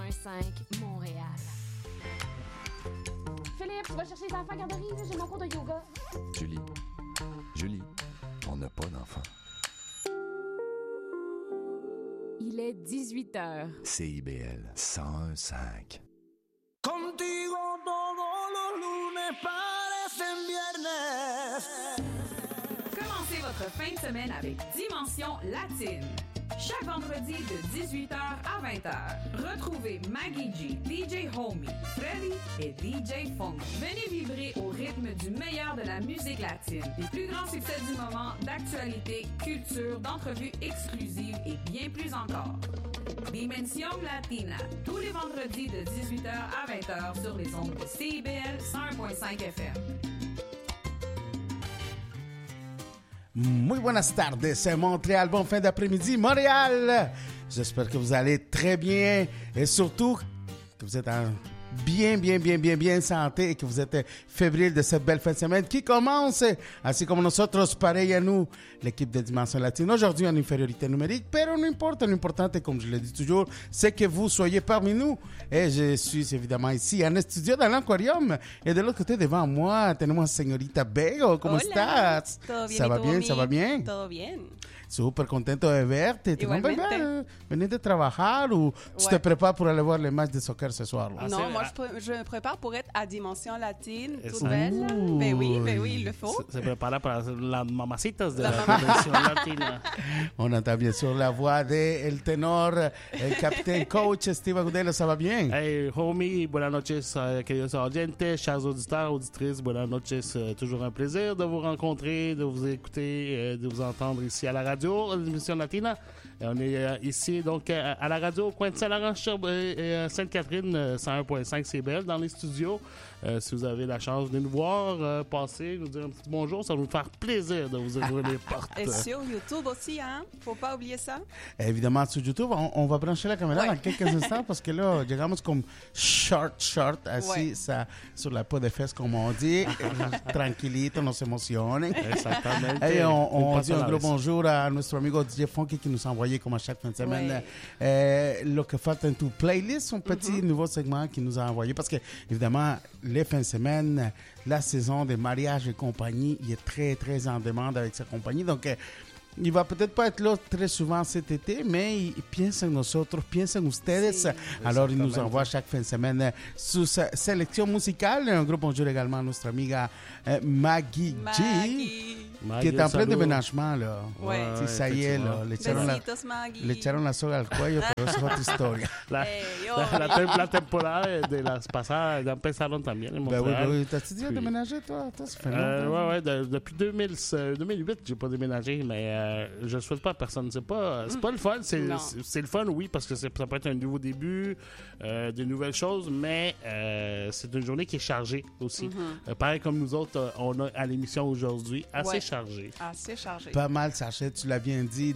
101.5 Montréal. Philippe, tu vas chercher les enfants à garderie, j'ai mon cours de yoga. Julie, on n'a pas d'enfants. Il est 18h. CIBL 101.5. Contigo todos los lunes parecen viernes. Commencez votre fin de semaine avec Dimension Latine. Chaque vendredi de 18h à 20h, retrouvez Maggie G, DJ Homie, Freddy et DJ Funk. Venez vibrer au rythme du meilleur de la musique latine. Les plus grands succès du moment, d'actualité, culture, d'entrevues exclusives et bien plus encore. Dimension Latina, tous les vendredis de 18h à 20h sur les ondes de CIBL 101.5 FM. Muy buenas tardes, Montréal, bon fin d'après-midi, Montréal. J'espère que vous allez très bien et surtout que vous êtes en bien santé et que vous êtes fébrile de cette belle fin de semaine qui commence, así como nosotros, pareil à nous, l'équipe de Dimension Latine. Aujourd'hui en infériorité numérique, pero no importa, l'important, comme je le dis toujours, c'est que vous soyez parmi nous. Et je suis évidemment ici en studio dans l'Aquarium. Et de l'autre côté, devant moi, tenemos a señorita Bego. ¿Cómo estás? Todo bien, ¿Ça va bien? Tommy? ¿Ça va bien? Todo bien. Súper contento de verte. Igualmente. ¿Venís de trabajar ou tu te prépares pour aller voir les matchs de soccer ce soir? Là? Non, moi, je me prépare pour être à Dimension Latine, toute ça. belle. Ben oui, il le faut. Se prepara para las mamacitas de la Dimension Latina. On entend bien sûr la voix de el tenor, el capitaine coach Steve Agudelo. ¿Ça va bien? Hey, homie, buenas noches, queridos oyentes, chers auditeurs, auditrices, buenas noches. Toujours un plaisir de vous rencontrer, de vous écouter, de vous entendre ici à la radio, l'émission Latina. On est ici, donc, à la radio au coin de Saint-Laurent, Sainte-Catherine, 101.5 CBL, dans les studios. Si vous avez la chance de nous voir, passer, nous dire un petit bonjour, ça va nous faire plaisir de vous ouvrir les portes. Et sur YouTube aussi, hein? Faut pas oublier ça. Évidemment, sur YouTube, on va brancher la caméra dans quelques instants parce que là, llegamos comme short, así, ça, sur la peau de fesses, comme on dit. Tranquilito, no se emocionen. Exactamente. Et on dit un gros bonjour à notre amigo DJ Funky qui nous a envoyé, comme à chaque fin de semaine, lo que falta en tu playlist, un petit nouveau segment qu'il nous a envoyé parce que, évidemment, les fins de semaine, la saison des mariages et compagnie, il est très, très en demande avec sa compagnie. Donc, il va peut-être pas être là très souvent cet été, mais il piensa en nosotros, piensa en ustedes. Sí, alors, il nous envoie chaque fin de semaine su sélection musicale. Un gros bonjour également à notre amiga Maggie G, qui est en plein déménagement, là. Ouais. Sí, ça y est, là. Le echaron la soga al cuello, pero eso es otra historia. La temporada de las pasadas ya empezaron también en Montréal. Oui. T'as-tu déjà déménagé, toi? Ça fait longtemps. Ouais. Depuis 2008, j'ai pas déménagé, mais je le souhaite pas à personne. C'est pas le fun. C'est le fun, oui, parce que ça peut être un nouveau début, des nouvelles choses, mais c'est une journée qui est chargée aussi. Pareil comme nous autres, on a à l'émission aujourd'hui, assez chargé. Assez chargé. Pas mal chargé, tu l'as bien dit.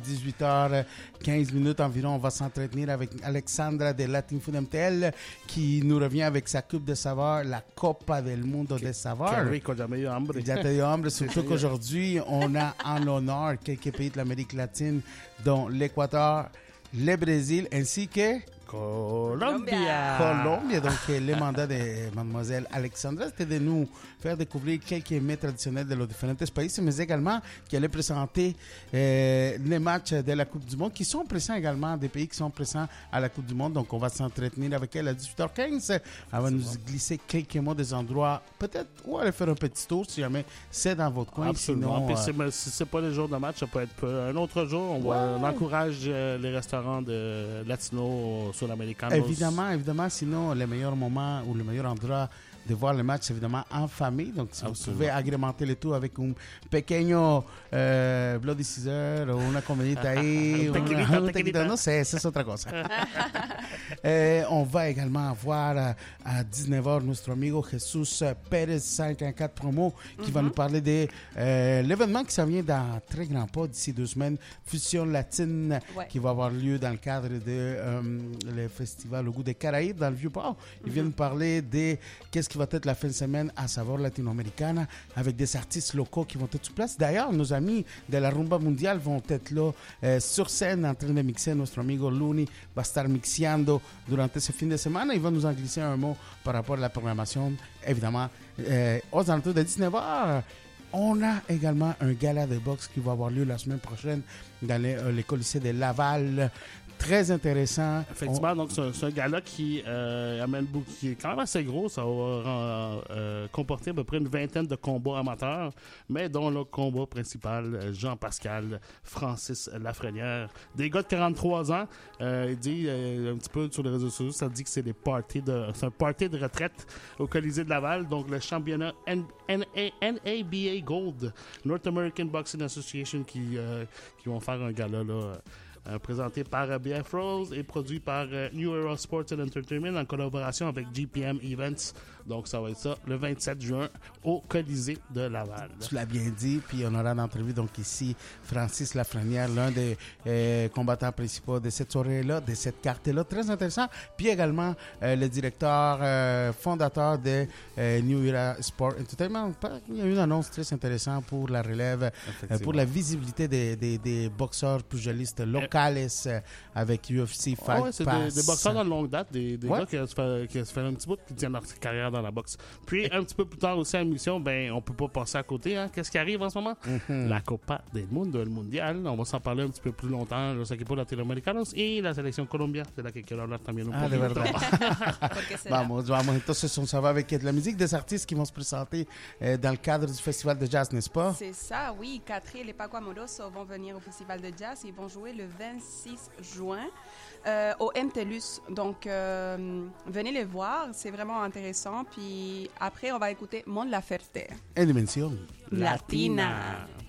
18h15 environ, on va s'entretenir avec Alexandra de Latin Food MTL qui nous revient avec sa coupe de saveurs, la Copa del Mundo de Saveurs. Qué rico, ya me dio hambre. Ya te dio hambre, surtout qu'aujourd'hui, on a en l'honneur quelques pays de l'Amérique latine, dont l'Équateur, le Brésil, ainsi que Colombia. Donc, le mandat de mademoiselle Alexandra, c'était de nous faire découvrir quelques mets traditionnels de los différents pays, mais également qu'elle allait présenter les matchs de la Coupe du Monde, qui sont présents également, des pays qui sont présents à la Coupe du Monde. Donc, on va s'entretenir avec elle à 18h15. Elle va nous glisser quelques mots des endroits, peut-être, où aller faire un petit tour, si jamais c'est dans votre coin. Absolument. Sinon, si c'est pas les jours de match, ça peut être un autre jour. On encourage les restaurants de latino sur l'américaine. Évidemment, sinon, le meilleur moment ou le meilleur endroit de voir le match, évidemment, en famille. Donc, si vous pouvez agrémenter le tout avec un pequeño Bloody Caesar o una comidita ahí. un tequilito, no sé, esa es otra cosa. On va également avoir à 19h notre amigo Jesús Pérez 514 Promo qui va nous parler de l'événement qui s'en vient dans très grand pas d'ici 2 semaines, Fusion Latine, qui va avoir lieu dans le cadre de le festival au goût des Caraïbes dans le Vieux-Port. Il vient nous parler de qu'est-ce qui va être la fin de semaine à Savor Latinoamericana avec des artistes locaux qui vont être sur place. D'ailleurs, nos amis de la Rumba Mondiale vont être là sur scène en train de mixer. Notre amigo Looney va estar mixeando durante ce fin de semana. Il va nous en glisser un mot par rapport à la programmation. Évidemment, aux alentours de 19h, on a également un gala de boxe qui va avoir lieu la semaine prochaine dans les Colisées de Laval. Très intéressant. Effectivement, donc c'est un gala qui amène beaucoup, qui est quand même assez gros. Ça va comporter à peu près une vingtaine de combats amateurs, mais dont le combat principal, Jean-Pascal Francis Lafrenière. Des gars de 43 ans, il dit un petit peu sur les réseaux sociaux, ça dit que c'est un party de retraite au Colisée de Laval. Donc le championnat NABA Gold, North American Boxing Association, qui vont faire un gala là. Présenté par BF Rose et produit par New Era Sports and Entertainment en collaboration avec GPM Events. Donc, ça va être ça le 27 juin au Colisée de Laval. Tu l'as bien dit, puis on aura d'entrevue donc ici Francis Lafrenière, l'un des combattants principaux de cette soirée-là, de cette carte-là. Très intéressant. Puis également le directeur fondateur de New Era Sports Entertainment. Il y a une annonce très intéressante pour la relève, pour la visibilité des boxeurs pugilistes locaux avec UFC Fight c'est Pass. des boxeurs de longue date, des gars qui se fait un petit bout qui tiennent leur carrière dans la boxe. Puis un petit peu plus tard aussi à l'émission, on peut pas passer à côté. Hein? Qu'est-ce qui arrive en ce moment? La Copa del Mundo, le mondial. On va s'en parler un petit peu plus longtemps. Los equipos latinoamericanos y la selección Colombia, de la que quiero hablar también un de verdad. vamos. Entonces, on s'en va avec de la musique des artistes qui vont se présenter dans le cadre du festival de jazz, n'est-ce pas? C'est ça, oui. Catherine et Paco Amoroso vont venir au festival de jazz. Ils vont jouer le 26 juin au MTLUS. Donc, venez les voir. C'est vraiment intéressant. Puis après, on va écouter Mon Laferte. En Dimension Latina.